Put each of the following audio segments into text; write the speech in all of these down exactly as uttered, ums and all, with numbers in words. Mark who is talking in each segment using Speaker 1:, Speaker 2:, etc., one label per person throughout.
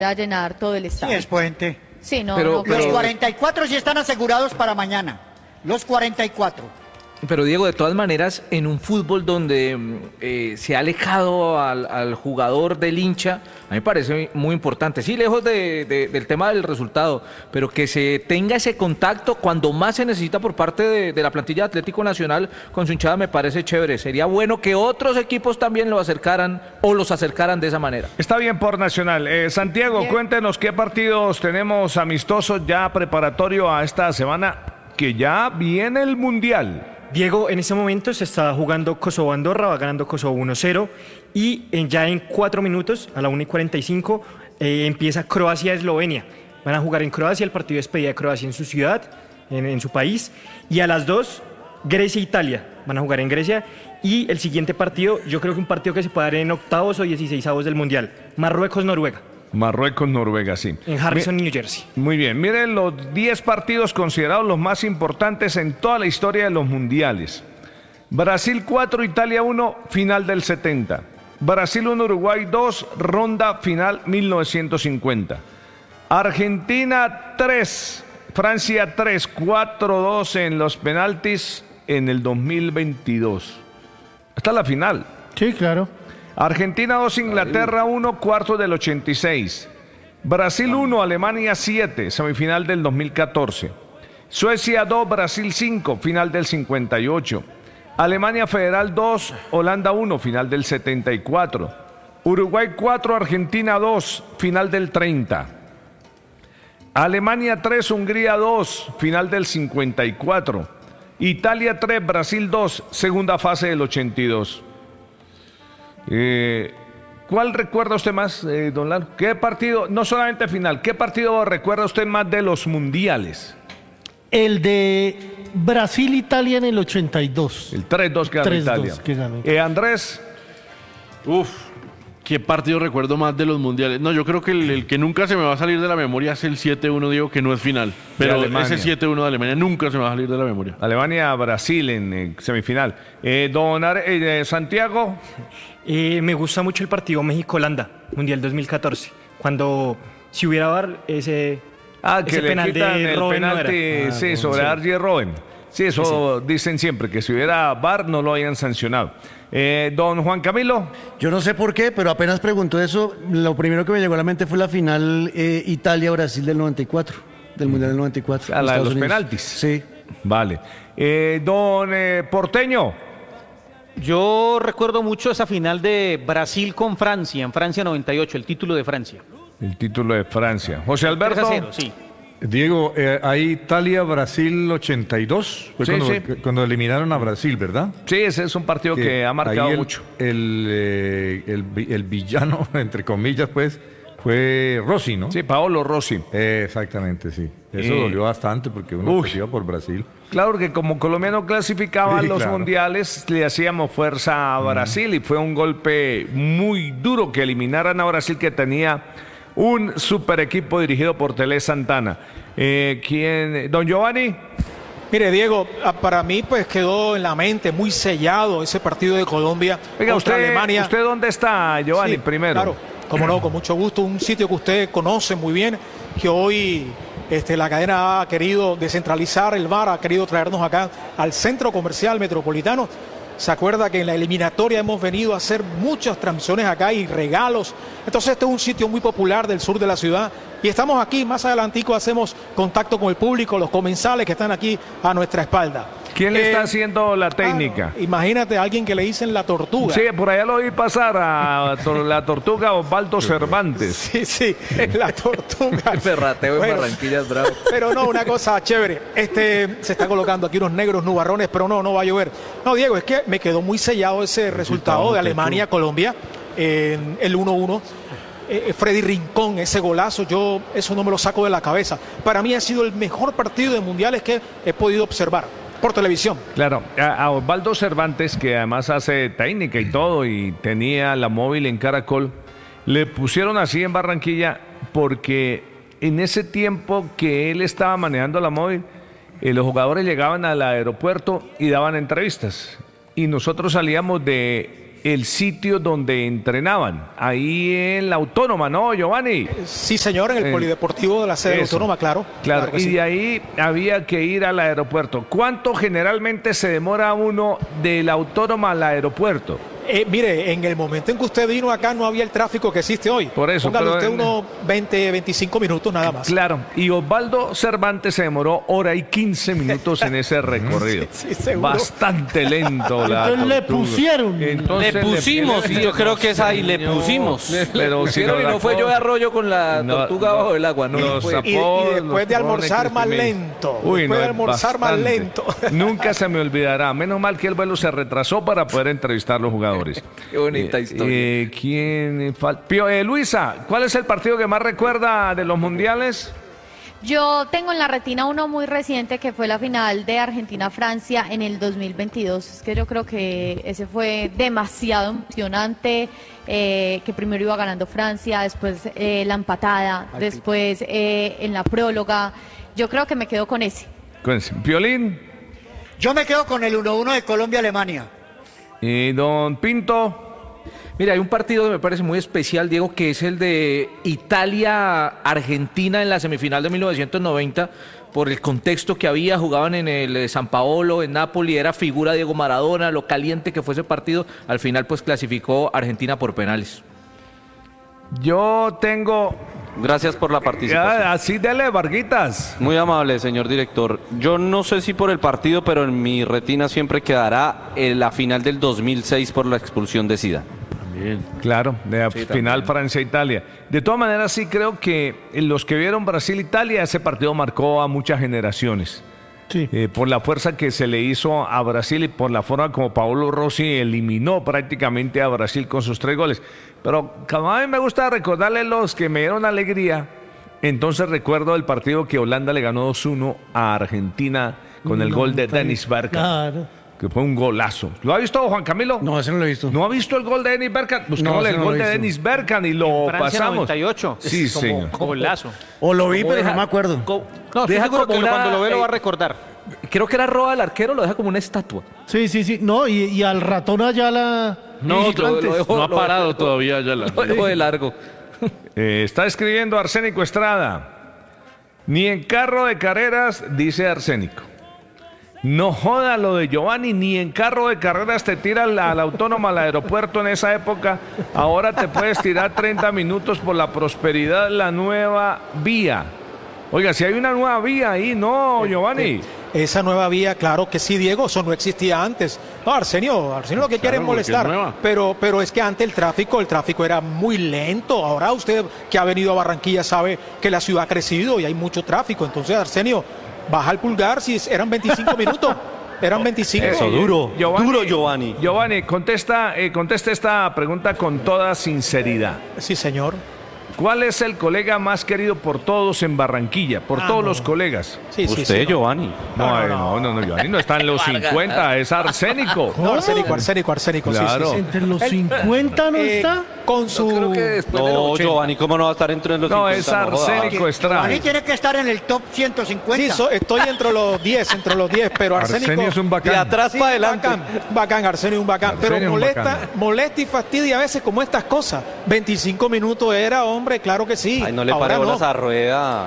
Speaker 1: a llenar todo el
Speaker 2: Sí,
Speaker 1: estadio.
Speaker 2: es puente.
Speaker 1: Sí, no,
Speaker 3: Pero-
Speaker 1: no,
Speaker 3: pero-
Speaker 2: Los
Speaker 1: creo.
Speaker 2: cuarenta y cuatro sí están asegurados para mañana. Los cuarenta y cuatro.
Speaker 3: Pero Diego, de todas maneras, en un fútbol donde mm, eh, se ha alejado al, al jugador del hincha, a mí me parece muy importante. Sí, lejos de, de- del tema del resultado, pero que se tenga ese contacto cuando más se necesita por parte de, de la plantilla de Atlético Nacional con su hinchada, me parece chévere. Sería bueno que otros equipos también lo acercaran o los acercaran de esa manera.
Speaker 4: Está bien por Nacional. Eh, Santiago,
Speaker 1: Bien.
Speaker 4: cuéntenos qué partidos tenemos amistosos ya preparatorio a esta semana, que ya viene el Mundial.
Speaker 5: Diego, en este momento se está jugando Kosovo-Andorra, va ganando Kosovo uno cero y en- ya en cuatro minutos, a la una y cuarenta y cinco, eh, empieza Croacia-Eslovenia. Van a jugar en Croacia, el partido de despedida de Croacia en su ciudad, en, en su país, y a las dos, Grecia-Italia. Van a jugar en Grecia y el siguiente partido, yo creo que un partido que se puede dar en octavos o dieciseisavos del Mundial, Marruecos-Noruega,
Speaker 4: Marruecos, Noruega, sí.
Speaker 5: en Harrison, New Jersey.
Speaker 4: Muy bien, miren los diez partidos considerados los más importantes en toda la historia de los mundiales. Brasil cuatro, Italia uno, final del setenta. Brasil uno, Uruguay dos, ronda final mil novecientos cincuenta. Argentina tres, Francia tres, cuatro dos en los penaltis en el dos mil veintidós. Esta es la final.
Speaker 6: Sí, claro.
Speaker 4: Argentina dos, Inglaterra uno, cuarto del ochenta y seis. Brasil uno, Alemania siete, semifinal del dos mil catorce. Suecia dos, Brasil cinco, final del cincuenta y ocho. Alemania Federal dos, Holanda uno, final del setenta y cuatro. Uruguay cuatro, Argentina dos, final del treinta. Alemania tres, Hungría dos, final del cincuenta y cuatro. Italia tres, Brasil dos, segunda fase del ochenta y dos. Eh, ¿Cuál recuerda usted más, eh, don Lalo? ¿Qué partido, no solamente final, qué partido recuerda usted más de los mundiales?
Speaker 6: El de Brasil-Italia en el ochenta y dos.
Speaker 4: El tres dos que ganó
Speaker 6: tres dos
Speaker 4: Italia.
Speaker 6: que ganó.
Speaker 4: Eh, Andrés,
Speaker 7: Uf, qué partido recuerdo más de los mundiales. No, yo creo que el, el que nunca se me va a salir de la memoria es el siete uno, digo que no es final. Pero
Speaker 4: Alemania.
Speaker 7: ese siete uno de Alemania nunca se me va a salir de la memoria.
Speaker 4: Alemania-Brasil en eh, semifinal. Eh, don Ar- eh, Santiago,
Speaker 5: Eh, me gusta mucho el partido México-Holanda, Mundial dos mil catorce, cuando si hubiera V A R, ese,
Speaker 4: ah, que
Speaker 5: ese
Speaker 4: le
Speaker 5: penal
Speaker 4: quitan
Speaker 5: de
Speaker 4: el
Speaker 5: Robben no
Speaker 4: penalti,
Speaker 5: era.
Speaker 4: sí, sobre Arjen Robben. Sí, eso dicen siempre, que si hubiera V A R no lo hayan sancionado. Eh, don Juan Camilo.
Speaker 8: Yo no sé por qué, pero apenas preguntó eso, lo primero que me llegó a la mente fue la final eh, Italia-Brasil del noventa y cuatro, del Mundial del noventa y cuatro.
Speaker 4: A
Speaker 8: en
Speaker 4: la de
Speaker 8: Estados
Speaker 4: los
Speaker 8: Unidos.
Speaker 4: penaltis.
Speaker 8: Sí.
Speaker 4: Vale. Eh, don eh, Porteño.
Speaker 9: Yo recuerdo mucho esa final de Brasil con Francia, en Francia noventa y ocho, el título de Francia.
Speaker 4: El título de Francia. José
Speaker 9: tres
Speaker 4: Alberto.
Speaker 9: a cero, sí.
Speaker 10: Diego, eh, ahí Italia-Brasil ochenta y dos, fue
Speaker 4: Sí,
Speaker 10: cuando,
Speaker 4: sí.
Speaker 10: cuando eliminaron a Brasil, ¿verdad?
Speaker 4: Sí, ese es un partido que, ha marcado
Speaker 10: ahí el,
Speaker 4: mucho.
Speaker 10: El, eh, el, vi- el villano, entre comillas, pues, fue Rossi, ¿no?
Speaker 4: Sí, Paolo Rossi.
Speaker 10: Eh, exactamente, sí. Eso
Speaker 4: Eh,
Speaker 10: dolió bastante porque uno
Speaker 4: uy.
Speaker 10: pues, iba por Brasil.
Speaker 4: Claro que como Colombia no clasificaba a
Speaker 10: Sí,
Speaker 4: los
Speaker 10: claro.
Speaker 4: mundiales, le hacíamos fuerza a Brasil y fue un golpe muy duro que eliminaran a Brasil, que tenía un super equipo dirigido por Tele Santana. Eh, ¿quién? Don Giovanni.
Speaker 11: Mire, Diego, ah, para mí pues quedó en la mente muy sellado ese partido de Colombia
Speaker 4: Oiga,
Speaker 11: contra
Speaker 4: usted,
Speaker 11: Alemania.
Speaker 4: ¿usted dónde está, Giovanni,
Speaker 11: Sí,
Speaker 4: primero?
Speaker 11: Claro, como no, con mucho gusto. Un sitio que usted conoce muy bien, que hoy este, la cadena ha querido descentralizar, el V A R ha querido traernos acá al Centro Comercial Metropolitano. Se acuerda que en la eliminatoria hemos venido a hacer muchas transmisiones acá y regalos. Entonces este es un sitio muy popular del sur de la ciudad. Y estamos aquí, más adelantico hacemos contacto con el público, los comensales que están aquí a nuestra espalda.
Speaker 4: ¿Quién le
Speaker 11: Eh,
Speaker 4: está haciendo la técnica?
Speaker 11: Ah, imagínate a alguien que le dicen la tortuga.
Speaker 4: Sí, por allá lo vi pasar a tor- la tortuga Osvaldo Cervantes.
Speaker 11: Sí, sí, la tortuga.
Speaker 3: Ferrateo en
Speaker 11: Bueno,
Speaker 3: Barranquilla es bravo.
Speaker 11: Pero no, una cosa chévere. Este se está colocando aquí unos negros nubarrones, pero no, no va a llover. No, Diego, es que me quedó muy sellado ese resultado de Alemania-Colombia en el uno uno. Eh, Freddy Rincón, ese golazo, yo eso no me lo saco de la cabeza. Para mí ha sido el mejor partido de mundiales que he podido observar por televisión.
Speaker 4: Claro, a, a Osvaldo Cervantes, que además hace técnica y todo, y tenía la móvil en Caracol, le pusieron así en Barranquilla porque en ese tiempo que él estaba manejando la móvil, eh, los jugadores llegaban al aeropuerto y daban entrevistas. Y nosotros salíamos de el sitio donde entrenaban, ahí en la Autónoma, ¿no, Giovanni?
Speaker 11: Sí, señor, en el
Speaker 4: Eh,
Speaker 11: Polideportivo de la sede
Speaker 4: eso.
Speaker 11: autónoma, claro.
Speaker 4: Claro,
Speaker 11: claro que
Speaker 4: y
Speaker 11: sí.
Speaker 4: de ahí había que ir al aeropuerto. ¿Cuánto generalmente se demora uno de la Autónoma al aeropuerto?
Speaker 11: Eh, mire, en el momento en que usted vino acá no había el tráfico que existe hoy.
Speaker 4: Por eso,
Speaker 11: Póngale
Speaker 4: pero
Speaker 11: usted
Speaker 4: en-
Speaker 11: unos veinte, veinticinco minutos nada más.
Speaker 4: Claro, y Osvaldo Cervantes se demoró hora y quince minutos en ese recorrido.
Speaker 11: Sí, sí, seguro.
Speaker 4: Bastante lento. la
Speaker 6: Entonces le
Speaker 4: tortuga.
Speaker 6: pusieron.
Speaker 4: Entonces
Speaker 1: Le pusimos,
Speaker 4: le-
Speaker 1: yo creo que es ahí, le
Speaker 4: No,
Speaker 1: pusimos.
Speaker 4: Pero si
Speaker 3: Pusieron
Speaker 4: no
Speaker 3: y
Speaker 4: la
Speaker 3: no fue
Speaker 4: co-
Speaker 3: yo de arroyo con la
Speaker 4: No,
Speaker 3: tortuga
Speaker 4: no,
Speaker 3: bajo el agua, no, no
Speaker 4: los
Speaker 3: fue.
Speaker 11: Y, y
Speaker 4: apodos,
Speaker 11: después
Speaker 4: los
Speaker 11: de almorzar
Speaker 4: ponen
Speaker 11: más
Speaker 4: que se me-
Speaker 11: lento.
Speaker 4: Uy,
Speaker 11: después
Speaker 4: no,
Speaker 11: de
Speaker 4: es
Speaker 11: almorzar más
Speaker 4: bastante.
Speaker 11: lento.
Speaker 4: Nunca se me olvidará. Menos mal que el vuelo se retrasó para poder entrevistar a los jugadores.
Speaker 3: Qué bonita historia.
Speaker 4: Eh, ¿Quién falta? Eh, Luisa, ¿cuál es el partido que más recuerda de los mundiales?
Speaker 12: Yo tengo en la retina uno muy reciente que fue la final de Argentina-Francia en el dos mil veintidós. Es que yo creo que ese fue demasiado emocionante, eh, que primero iba ganando Francia, después eh, la empatada, después eh, en la próloga. Yo creo que me quedo con ese.
Speaker 4: Cuéntense. Violín
Speaker 2: Yo me quedo con el uno uno de Colombia-Alemania.
Speaker 4: y Don Pinto.
Speaker 3: Mira, hay un partido que me parece muy especial, Diego, que es el de Italia-Argentina en la semifinal de mil novecientos noventa, por el contexto que había, jugaban en el eh, San Paolo, en Nápoles, era figura Diego Maradona, lo caliente que fue ese partido, al final pues clasificó Argentina por penales.
Speaker 4: Yo tengo...
Speaker 1: Gracias por la participación.
Speaker 4: Ya, así dele, Varguitas.
Speaker 1: Muy amable, señor director. Yo no sé si por el partido, pero en mi retina siempre quedará eh, la final del dos mil seis por la expulsión de Zidane.
Speaker 7: También.
Speaker 4: Claro, de
Speaker 3: Sí,
Speaker 4: final
Speaker 3: también.
Speaker 4: Francia-Italia. De todas maneras, sí creo que los que vieron Brasil-Italia, ese partido marcó a muchas generaciones.
Speaker 6: Sí.
Speaker 4: Eh, por la fuerza que se le hizo a Brasil y por la forma como Paolo Rossi eliminó prácticamente a Brasil con sus tres goles. Pero como a mí me gusta recordarle los que me dieron alegría, entonces recuerdo el partido que Holanda le ganó dos uno a Argentina con el gol de Dennis Bergkamp,
Speaker 6: Claro.
Speaker 4: que fue un golazo. ¿Lo ha visto, Juan Camilo?
Speaker 8: No, ese no lo he visto.
Speaker 4: ¿No ha visto el gol de Dennis Bergkamp? Busquémosle
Speaker 8: ese
Speaker 4: el
Speaker 8: no
Speaker 4: gol
Speaker 8: lo he
Speaker 4: de
Speaker 8: visto.
Speaker 4: Dennis Bergkamp y lo
Speaker 9: Francia
Speaker 4: pasamos.
Speaker 9: noventa y ocho.
Speaker 4: Sí,
Speaker 9: Es como
Speaker 4: señor.
Speaker 9: Golazo.
Speaker 8: O lo vi,
Speaker 3: ¿Cómo
Speaker 8: pero
Speaker 3: deja-
Speaker 8: no me acuerdo.
Speaker 3: co-
Speaker 9: No, estoy
Speaker 3: deja
Speaker 9: seguro
Speaker 3: como
Speaker 9: que
Speaker 3: una-
Speaker 9: cuando lo ve lo va a
Speaker 3: eh,
Speaker 9: recordar.
Speaker 3: Creo que era Roa el arquero, lo deja como una estatua.
Speaker 6: Sí, sí, sí. No, y, y al ratón allá la.
Speaker 7: No,
Speaker 3: Sí, lo- lo dejó-
Speaker 7: no ha
Speaker 3: lo-
Speaker 7: parado
Speaker 3: lo-
Speaker 7: todavía ya la...
Speaker 3: Lo dejó de largo.
Speaker 4: Eh, está escribiendo Arsénico Estrada. Ni en carro de carreras, dice Arsénico. No joda lo de Giovanni, ni en carro de carreras te tiras la, la autónoma al aeropuerto en esa época. Ahora te puedes tirar treinta minutos por la prosperidad de la nueva vía. Oiga, si hay una nueva vía ahí, no, Giovanni.
Speaker 11: Esa nueva vía, claro que sí, Diego, eso no existía antes. No, Arsenio, Arsenio lo que quiere es
Speaker 7: porque es
Speaker 11: molestar,
Speaker 7: nueva.
Speaker 11: pero, pero es que antes el tráfico, el tráfico era muy lento. Ahora usted que ha venido a Barranquilla sabe que la ciudad ha crecido y hay mucho tráfico. Entonces, Arsenio, baja el pulgar si eran veinticinco minutos. Eran veinticinco.
Speaker 1: Eso, duro, duro, Giovanni.
Speaker 4: Giovanni, contesta, eh, contesta esta pregunta con toda sinceridad.
Speaker 11: Sí, señor.
Speaker 4: ¿Cuál es el colega más querido por todos en Barranquilla? Por
Speaker 11: Ah,
Speaker 4: todos
Speaker 11: no.
Speaker 4: los colegas.
Speaker 11: Sí, sí,
Speaker 1: Usted,
Speaker 11: sí, no.
Speaker 1: Giovanni.
Speaker 4: No,
Speaker 11: No,
Speaker 4: eh,
Speaker 11: no,
Speaker 4: no, no, no, Giovanni no está en los cincuenta, es arsénico.
Speaker 11: No, arsénico, arsénico, arsénico. sí,
Speaker 4: Claro.
Speaker 11: sí, sí.
Speaker 6: Entre los
Speaker 11: Él,
Speaker 6: cincuenta no
Speaker 11: eh,
Speaker 6: está.
Speaker 11: Con su.
Speaker 1: No, Giovanni, ¿cómo no va a estar entre los
Speaker 4: No,
Speaker 1: cincuenta?
Speaker 4: es
Speaker 1: No joda.
Speaker 4: arsénico Estrada.
Speaker 2: Giovanni tiene que estar en el top ciento
Speaker 11: Sí,
Speaker 2: cincuenta.
Speaker 11: so- estoy entre los diez, entre los diez, pero Arsénico.
Speaker 4: Arsenio es un bacán.
Speaker 1: De atrás
Speaker 11: Sí,
Speaker 1: para adelante.
Speaker 11: Bacán, bacán, Arsenio es un bacán.
Speaker 4: Arsenio es
Speaker 11: pero
Speaker 4: un
Speaker 11: molesta,
Speaker 4: bacán.
Speaker 11: molesta y fastidia a veces como estas cosas. veinticinco minutos era, hombre, claro que sí.
Speaker 1: Ay, no le
Speaker 11: Ahora
Speaker 1: pare
Speaker 11: no.
Speaker 1: bolas a Rueda.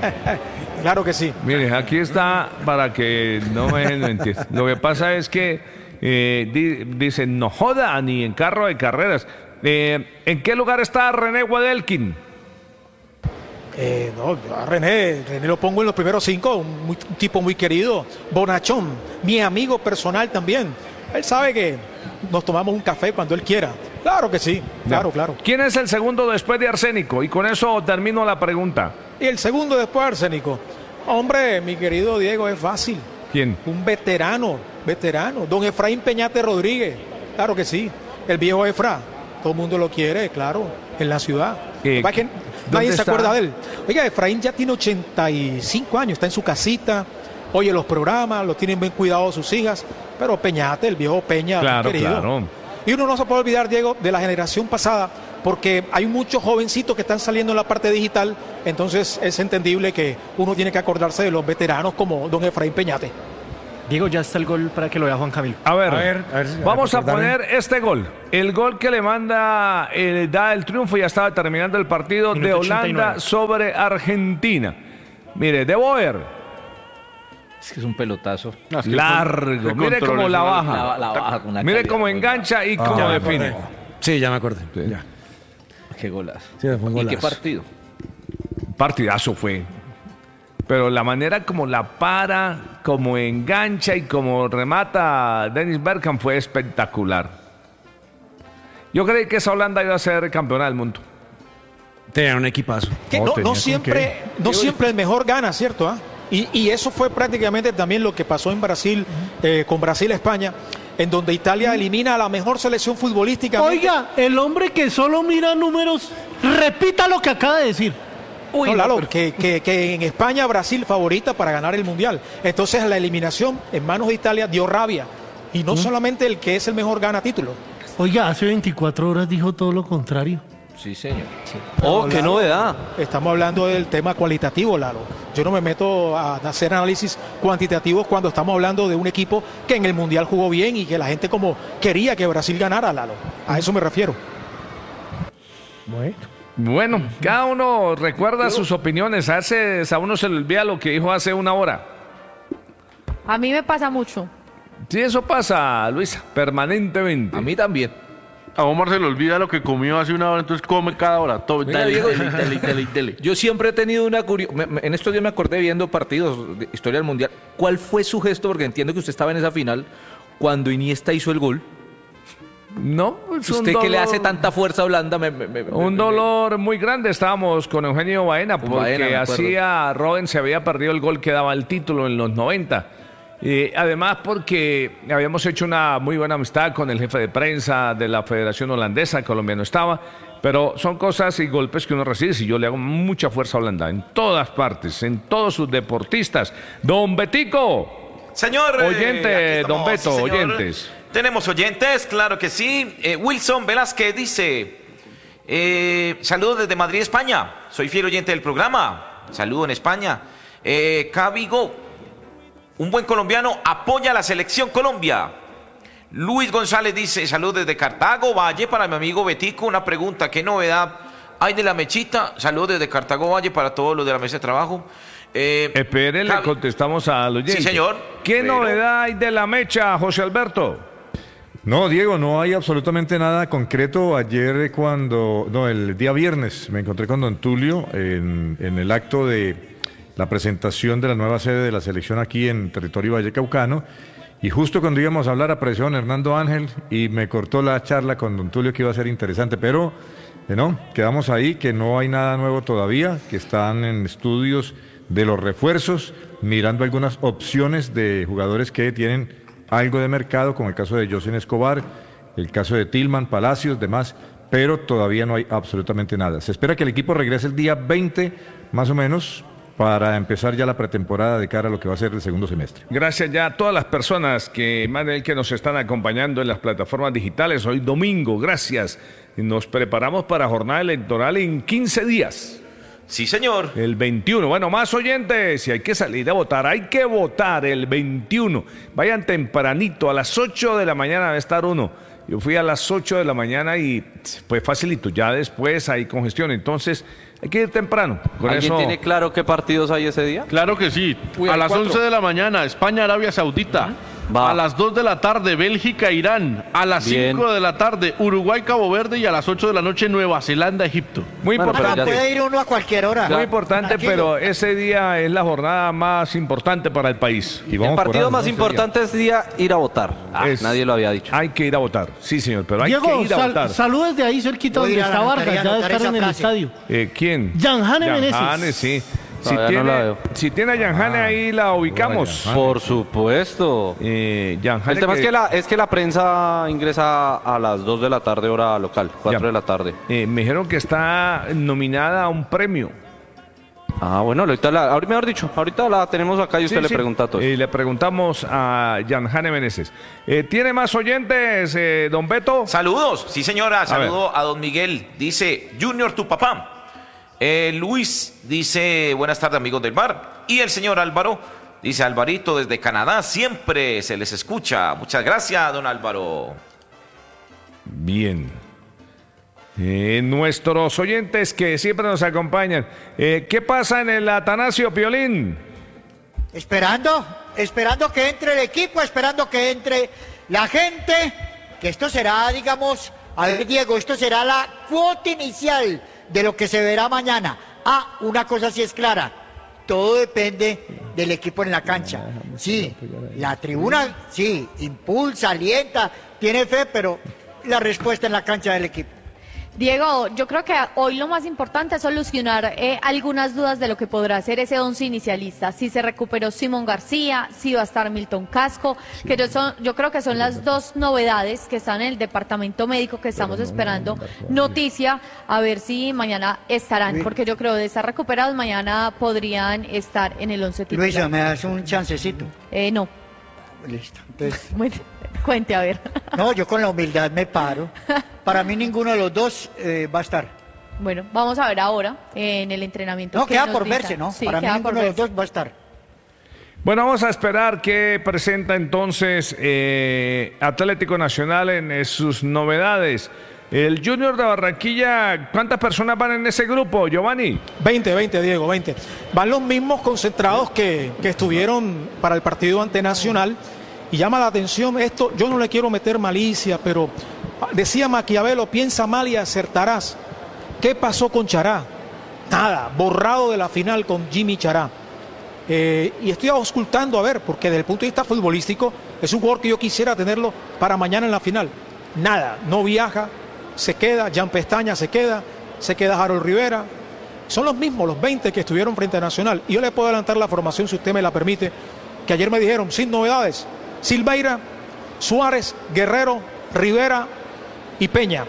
Speaker 11: Claro que sí.
Speaker 4: Mire, aquí está para que no me dejen mentir. Lo que pasa es que eh, di- dicen, no joda ni en carro de carreras. Eh, ¿En qué lugar está René Guadelkin?
Speaker 11: Eh, no, yo a René, René lo pongo en los primeros cinco, un, muy- un tipo muy querido, bonachón, mi amigo personal también. Él sabe que nos tomamos un café cuando él quiera. Claro que sí, claro,
Speaker 4: Ya.
Speaker 11: claro.
Speaker 4: ¿Quién es el segundo después de Arsénico? Y con eso termino la pregunta.
Speaker 11: Y el segundo después, Arsénico. Hombre, mi querido Diego, es fácil.
Speaker 4: ¿Quién?
Speaker 11: Un veterano, veterano, don Efraín Peñate Rodríguez. Claro que sí, el viejo Efra. Todo el mundo lo quiere, claro, en la ciudad.
Speaker 4: Eh,
Speaker 11: Lo que pasa es que
Speaker 4: ¿dónde
Speaker 11: nadie se
Speaker 4: está?
Speaker 11: acuerda de él. Oiga, Efraín ya tiene ochenta y cinco años, está en su casita, oye los programas, los tienen bien cuidados sus hijas, pero Peñate, el viejo Peña,
Speaker 4: Claro,
Speaker 11: querido.
Speaker 4: claro.
Speaker 11: Y uno no se puede olvidar, Diego, de la generación pasada, porque hay muchos jovencitos que están saliendo en la parte digital, entonces es entendible que uno tiene que acordarse de los veteranos como don Efraín Peñate.
Speaker 5: Diego, ya está el gol para que lo vea Juan Camilo.
Speaker 4: A ver,
Speaker 5: a ver, a ver,
Speaker 4: vamos a
Speaker 5: recordame.
Speaker 4: poner este gol. El gol que le manda, eh, da el triunfo, ya estaba terminando el partido
Speaker 5: Minuto
Speaker 4: de Holanda
Speaker 5: ochenta y nueve.
Speaker 4: sobre Argentina. Mire, De Boer.
Speaker 3: Es que es un pelotazo.
Speaker 4: No, es que largo, mire cómo la baja.
Speaker 3: La, la baja con una
Speaker 4: Mire
Speaker 3: calidad
Speaker 4: cómo
Speaker 3: muy
Speaker 4: engancha y
Speaker 8: Ah,
Speaker 4: cómo
Speaker 8: ya me
Speaker 4: define.
Speaker 8: acordé. Sí, ya me acordé. Ya.
Speaker 3: Qué golazo.
Speaker 8: Sí, fue un
Speaker 3: ¿Y qué
Speaker 8: golazo.
Speaker 3: partido?
Speaker 4: Partidazo fue. Pero la manera como la para, como engancha y como remata Dennis Bergkamp fue espectacular. Yo creí que esa Holanda iba a ser campeona del mundo.
Speaker 8: Tenía un equipazo.
Speaker 11: Que no, no siempre, no siempre el mejor gana, ¿cierto? ¿Ah? Y, y eso fue prácticamente también lo que pasó en Brasil, eh, con Brasil-España, en donde Italia elimina a la mejor selección futbolística.
Speaker 6: Oiga, el hombre que solo mira números, repita lo que acaba de decir.
Speaker 11: No, Lalo, que, que, que en España Brasil favorita para ganar el Mundial. Entonces la eliminación en manos de Italia dio rabia. Y no solamente el que es el mejor gana título.
Speaker 6: Oiga, hace veinticuatro horas dijo todo lo contrario.
Speaker 3: Sí, señor. Sí.
Speaker 1: Oh,
Speaker 11: No,
Speaker 1: qué
Speaker 11: Lalo,
Speaker 1: novedad.
Speaker 11: Estamos hablando del tema cualitativo, Lalo. Yo no me meto a hacer análisis cuantitativos cuando estamos hablando de un equipo que en el Mundial jugó bien y que la gente como quería que Brasil ganara, Lalo. A eso me refiero.
Speaker 4: Bueno. Bueno, cada uno recuerda sus opiniones. A veces a uno se le olvida lo que dijo hace una hora.
Speaker 12: A mí me pasa mucho.
Speaker 4: Sí, eso pasa, Luisa, permanentemente.
Speaker 3: A mí también.
Speaker 7: A Omar se le olvida lo que comió hace una hora, entonces come cada hora. Todo,
Speaker 3: Venga,
Speaker 7: dale,
Speaker 3: Diego,
Speaker 7: dale, dale, dale, dale.
Speaker 3: Yo siempre he tenido una curiosidad. En estos días me acordé viendo partidos de historia del Mundial. ¿Cuál fue su gesto? Porque entiendo que usted estaba en esa final cuando Iniesta hizo el gol.
Speaker 4: No, es un
Speaker 3: Usted que le
Speaker 4: dolor-
Speaker 3: hace tanta fuerza a Holanda. Me, me- me-
Speaker 4: Un
Speaker 3: me-
Speaker 4: dolor muy grande. Estábamos con Eugenio Baena
Speaker 3: Con
Speaker 4: porque
Speaker 3: Baena, me acuerdo.
Speaker 4: hacía Robben se había perdido el gol que daba el título en los noventa. Eh, además porque habíamos hecho una muy buena amistad con el jefe de prensa de la Federación Holandesa, colombiano estaba, pero son cosas y golpes que uno recibe. Si yo le hago mucha fuerza a Holanda en todas partes, en todos sus deportistas. Don Betico.
Speaker 13: Señor. eh,
Speaker 4: Oyente,
Speaker 13: aquí estamos,
Speaker 4: don Beto,
Speaker 13: sí, señor.
Speaker 4: oyentes.
Speaker 13: Tenemos oyentes, claro que sí. Eh, Wilson Velázquez dice, eh, saludos desde Madrid, España. Soy fiel oyente del programa. Saludo en España. Eh, Cabigo, un buen colombiano, apoya a la selección Colombia. Luis González dice, saludos desde Cartago, Valle, para mi amigo Betico. Una pregunta, ¿qué novedad hay de la mechita? Saludos desde Cartago, Valle, para todos los de la mesa de trabajo. Eh,
Speaker 4: Espere, le
Speaker 13: Cabi-
Speaker 4: contestamos al oyente.
Speaker 13: Sí, señor.
Speaker 4: ¿Qué
Speaker 13: Pero-
Speaker 4: novedad hay de la mecha, José Alberto?
Speaker 10: No, Diego, no hay absolutamente nada concreto. Ayer cuando, no, el día viernes me encontré con don Tulio en, en el acto de la presentación de la nueva sede de la selección aquí en territorio vallecaucano, y justo cuando íbamos a hablar apareció don Hernando Ángel y me cortó la charla con don Tulio, que iba a ser interesante, pero eh, no, quedamos ahí, que no hay nada nuevo todavía, que están en estudios de los refuerzos, mirando algunas opciones de jugadores que tienen algo de mercado, como el caso de José Escobar, el caso de Tillman, Palacios, demás, pero todavía no hay absolutamente nada. Se espera que el equipo regrese el día veinte, más o menos, para empezar ya la pretemporada de cara a lo que va a ser el segundo semestre.
Speaker 4: Gracias ya a todas las personas que, Manuel, que nos están acompañando en las plataformas digitales. Hoy domingo, gracias. Nos preparamos para jornada electoral en quince días.
Speaker 13: Sí, señor.
Speaker 4: El veintiuno. Bueno, más oyentes. Si hay que salir a votar, hay que votar el veintiuno. Vayan tempranito, a las ocho de la mañana va a estar uno. Yo fui a las ocho de la mañana y fue facilito. Ya después hay congestión. Entonces, hay que ir temprano. Con
Speaker 1: ¿Alguien
Speaker 4: eso...
Speaker 1: tiene claro qué partidos hay ese día?
Speaker 7: Claro que sí.
Speaker 1: Uy,
Speaker 7: a
Speaker 1: hay
Speaker 7: las
Speaker 1: cuatro.
Speaker 7: once de la mañana, España-Arabia Saudita.
Speaker 1: Va.
Speaker 7: A las dos de la tarde, Bélgica-Irán. A las
Speaker 1: Bien.
Speaker 7: cinco de la tarde, Uruguay-Cabo Verde. Y a las ocho de la noche, Nueva Zelanda-Egipto.
Speaker 4: Muy
Speaker 1: Bueno,
Speaker 2: Ah,
Speaker 4: importante.
Speaker 2: no, puede ir uno a cualquier hora.
Speaker 4: Muy importante,
Speaker 2: Tranquilo.
Speaker 4: pero ese día es la jornada más importante para el país.
Speaker 10: Y
Speaker 1: El
Speaker 10: vamos por
Speaker 1: partido
Speaker 10: algo,
Speaker 1: más
Speaker 10: ¿no? Ese
Speaker 1: importante es día ir a votar. Ah,
Speaker 4: Es-
Speaker 1: nadie lo había dicho.
Speaker 4: Hay que ir a votar. Sí, señor, pero hay
Speaker 6: Diego,
Speaker 4: que ir a
Speaker 6: sal-
Speaker 4: votar.
Speaker 6: saludos de ahí cerquita
Speaker 2: Voy a
Speaker 6: donde
Speaker 2: ir a la
Speaker 6: está Vargas,
Speaker 2: notaría a
Speaker 6: ya de
Speaker 2: anotar
Speaker 6: estar
Speaker 2: esa
Speaker 6: en el
Speaker 2: frase.
Speaker 6: estadio.
Speaker 4: Eh, ¿Quién?
Speaker 6: Jan Hane Meneses.
Speaker 4: Hane, sí. Si
Speaker 1: Todavía no la
Speaker 4: tiene,
Speaker 1: veo.
Speaker 4: si tiene a Jan Hane ahí la ubicamos.
Speaker 10: Jan Hane.
Speaker 1: Por supuesto.
Speaker 4: Eh, Jan Hane
Speaker 1: El tema
Speaker 4: que-
Speaker 1: es que la, es que la prensa ingresa a las dos de la tarde hora local, cuatro
Speaker 4: Ya.
Speaker 1: de la tarde.
Speaker 4: eh, me dijeron que está nominada a un premio.
Speaker 1: Ah, bueno, ahorita la, ahorita mejor dicho, ahorita la tenemos acá y usted
Speaker 4: Sí,
Speaker 1: le
Speaker 4: sí.
Speaker 1: pregunta a todos.
Speaker 4: Y le preguntamos a Jan Hane Meneses. Eh, ¿Tiene más oyentes, eh, don Beto?
Speaker 13: Saludos, sí señora, saludo a, don Miguel, dice Junior tu papá. Eh, Luis dice buenas tardes amigos del bar. Y el señor Álvaro Dice Alvarito desde Canadá, siempre se les escucha. Muchas gracias, don Álvaro.
Speaker 4: Bien. Eh, nuestros oyentes que siempre nos acompañan. Eh, ¿Qué pasa en el Atanasio Piolín?
Speaker 2: Esperando, esperando que entre el equipo, esperando que entre la gente, que esto será, digamos, a ver, Diego, esto será la cuota inicial de lo que se verá mañana. Ah, una cosa sí es clara, todo depende del equipo en la cancha. Sí, la tribuna, sí, impulsa, alienta, tiene fe, pero la respuesta en la cancha del equipo.
Speaker 12: Diego, yo creo que hoy lo más importante es solucionar eh, algunas dudas de lo que podrá ser ese once inicialista. Si se recuperó Simón García, si va a estar Milton Casco, sí. que yo, son, yo creo que son las dos novedades que están en el departamento médico que estamos no, esperando no, no, no, noticia, a ver si mañana estarán, Luis. Porque yo creo de estar recuperados mañana podrían estar en el once titular.
Speaker 2: Luisa, ¿me das un chancecito?
Speaker 12: Eh, no.
Speaker 2: Listo, entonces...
Speaker 12: Bueno, cuente, a ver.
Speaker 2: No, yo con la humildad me paro. Para mí ninguno de los dos eh, va a estar.
Speaker 12: Bueno, vamos a ver ahora eh, en el entrenamiento.
Speaker 2: No,
Speaker 12: que
Speaker 2: queda
Speaker 12: nos
Speaker 2: por
Speaker 12: brinda.
Speaker 2: verse, ¿no?
Speaker 12: Sí,
Speaker 2: Para mí ninguno de los dos va a estar.
Speaker 4: Bueno, vamos a esperar qué presenta entonces eh, Atlético Nacional en eh, sus novedades. El Junior de Barranquilla, ¿cuántas personas van en ese grupo, Giovanni?
Speaker 11: veinte, veinte, Diego, veinte. Van los mismos concentrados que, que estuvieron para el partido ante Nacional. Y llama la atención esto, yo no le quiero meter malicia, pero decía Maquiavelo, piensa mal y acertarás. ¿Qué pasó con Chará? Nada, borrado de la final con Jimmy Chará. Eh, y estoy auscultando a ver, porque desde el punto de vista futbolístico, es un jugador que yo quisiera tenerlo para mañana en la final. Nada, no viaja, se queda, Jan Pestaña se queda, se queda Harold Rivera. Son los mismos, los veinte que estuvieron frente a Nacional. Y yo le puedo adelantar la formación, si usted me la permite, que ayer me dijeron, sin novedades. Silveira, Suárez, Guerrero, Rivera y Peña.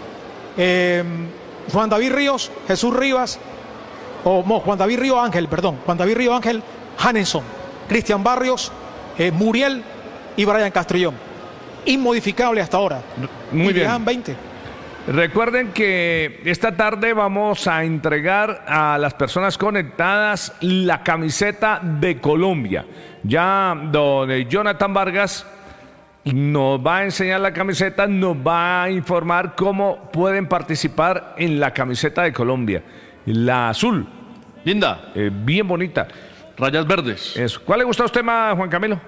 Speaker 11: Eh, Juan David Ríos, Jesús Rivas, o no, Juan David Río Ángel, perdón, Juan David Río Ángel, Hanenson, Cristian Barrios, eh, Muriel y Brian Castrillón. Inmodificable hasta ahora.
Speaker 4: Muy
Speaker 11: y
Speaker 4: bien.
Speaker 11: veinte.
Speaker 4: Recuerden que esta tarde vamos a entregar a las personas conectadas la camiseta de Colombia. Ya don Jonathan Vargas nos va a enseñar la camiseta, nos va a informar cómo pueden participar en la camiseta de Colombia. La azul.
Speaker 7: Linda.
Speaker 4: Eh, bien bonita.
Speaker 7: Rayas verdes.
Speaker 4: Eso. ¿Cuál le gusta a usted más, Juan Camilo?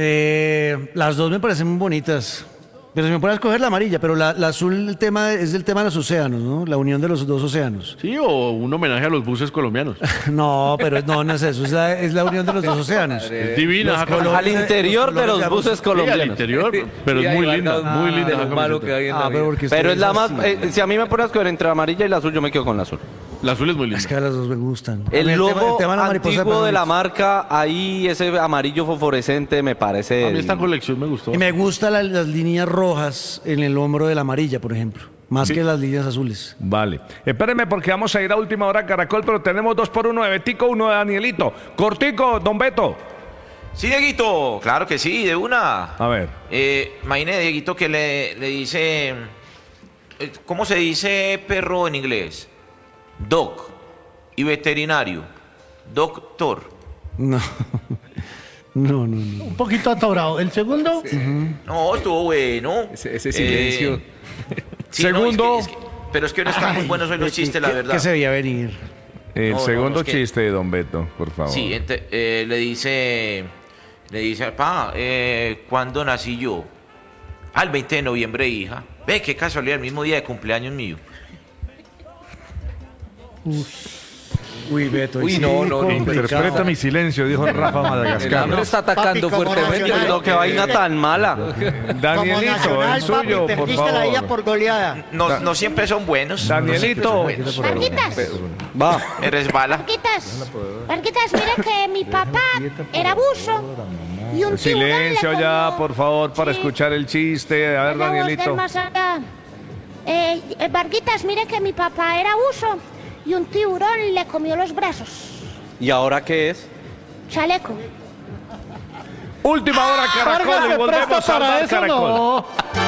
Speaker 8: Eh, las dos me parecen muy bonitas. Pero si me pueden escoger la amarilla, pero la, la azul el tema es el tema de los océanos, ¿no? La unión de los dos océanos.
Speaker 7: Sí, o un homenaje a los buses colombianos.
Speaker 8: No, pero no, no es eso, es la, es la unión de los dos océanos.
Speaker 7: Es divina.
Speaker 1: Al interior de los buses colombianos.
Speaker 7: Sí, al interior, pero es muy linda, muy linda.
Speaker 8: Ah, pero porque
Speaker 1: Pero es la más,
Speaker 8: así.
Speaker 1: eh, si a mí me pones a escoger entre la amarilla y la azul, yo me quedo con la azul.
Speaker 7: La azul es muy linda.
Speaker 8: Es que a las dos me gustan.
Speaker 1: El
Speaker 8: tema-
Speaker 1: logo
Speaker 8: el tema de la mariposa
Speaker 1: antiguo
Speaker 8: me
Speaker 1: de la
Speaker 8: gusta.
Speaker 1: marca, ahí ese amarillo fosforescente me parece...
Speaker 7: A mí esta colección me gustó.
Speaker 8: Y me gustan la- las líneas rojas en el hombro de la amarilla, por ejemplo, más
Speaker 4: Sí.
Speaker 8: que las líneas azules.
Speaker 4: Vale. Espérenme porque vamos a ir a última hora Caracol, pero tenemos dos por uno de Betico, uno de Danielito. Cortico, don Beto.
Speaker 13: Sí, Dieguito, claro que sí, de una.
Speaker 4: A ver.
Speaker 13: Eh, imagine, Dieguito, que le, le dice... eh, ¿Cómo se dice perro en inglés? Dog. Y veterinario. Doctor.
Speaker 8: No. No, no, no.
Speaker 6: Un poquito atorado. El segundo,
Speaker 13: No, estuvo bueno.
Speaker 3: Ese, ese silencio.
Speaker 13: Eh, sí, no,
Speaker 4: Segundo.
Speaker 13: es que- es que- pero es que no están muy buenos hoy los chistes, la
Speaker 8: ¿Qué-
Speaker 13: verdad.
Speaker 8: ¿Qué se veía venir?
Speaker 4: El
Speaker 13: No, no,
Speaker 4: segundo
Speaker 13: no, es que-
Speaker 4: chiste de don Beto, por favor.
Speaker 13: Sí, ente- eh, le dice, le dice, pa, eh, ¿cuándo nací yo? Al veinte de noviembre, hija. Ve, qué casualidad, el mismo día de cumpleaños mío.
Speaker 8: Uy, Beto.
Speaker 3: Uy,
Speaker 8: sí,
Speaker 3: no, no, no,
Speaker 10: Interpreta mi silencio, dijo Rafa
Speaker 3: El
Speaker 10: Madagascar.
Speaker 3: hambre está atacando
Speaker 2: Papi, como
Speaker 3: fuertemente.
Speaker 2: nacional.
Speaker 1: No, qué vaina tan mala.
Speaker 2: Como
Speaker 4: Danielito,
Speaker 2: Nacional,
Speaker 4: el suyo,
Speaker 2: papi,
Speaker 4: por
Speaker 2: perdiste la ida
Speaker 4: favor.
Speaker 2: por goleada.
Speaker 13: No, no siempre son buenos.
Speaker 4: Danielito.
Speaker 14: Marquitas,
Speaker 1: Va.
Speaker 13: Me resbala.
Speaker 14: Marquitas, Marquitas, mira que mi papá era buzo y un tiburón le
Speaker 4: Silencio
Speaker 14: comió-
Speaker 4: ya, por favor, para
Speaker 14: Sí.
Speaker 4: escuchar el chiste. A ver,
Speaker 14: La voz del
Speaker 4: Danielito.
Speaker 14: más allá. Eh, eh, Marquitas, mire que mi papá era buzo y un tiburón le comió los brazos.
Speaker 1: ¿Y ahora qué es?
Speaker 14: Chaleco.
Speaker 4: Última hora, Caracol,
Speaker 6: Vargas
Speaker 4: y
Speaker 6: se
Speaker 4: volvemos
Speaker 6: presta
Speaker 4: a
Speaker 6: para
Speaker 4: dar
Speaker 6: eso,
Speaker 4: Caracol.
Speaker 6: no.